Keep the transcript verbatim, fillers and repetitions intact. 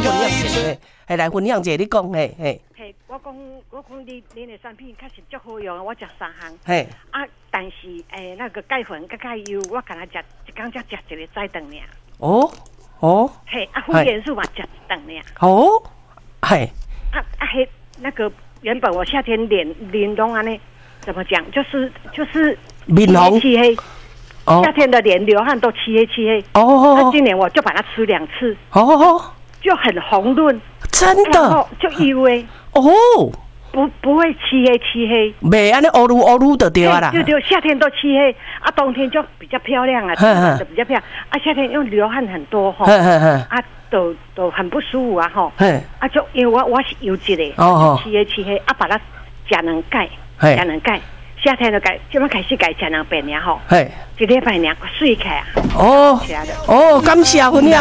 分享一下，嘿，来分享一下，你讲，嘿，嘿。 嘿，我讲，我讲你你的产品确实足好用，我食三项。 嘿。啊， 但是诶，那个钙粉跟钙油，我敢若食一工才食一个早顿尔。 哦哦。 嘿，啊，护元素嘛，食一顿尔。 哦。嘿。 啊啊嘿，那个原本我夏天脸脸拢安尼，怎么讲？就是就是面红漆黑。哦。夏天的脸流汗都漆黑漆黑。哦。啊，今年我就把它吃两次。哦。就很红润。真的。就以为。哦。不不会漆黑漆黑， 没安尼乌噜乌噜就对啊啦。 对对，夏天都漆黑，啊，冬天就比较漂亮啊，就比较漂亮。啊，夏天又流汗很多吼，啊，都都很不舒服啊吼。啊，就因为我我是油脂的，漆黑漆黑，啊，把它食两盖，食两盖。夏天就改，即摆开始改食两遍尔吼。一礼拜尔水起啊。哦。哦，感谢分享。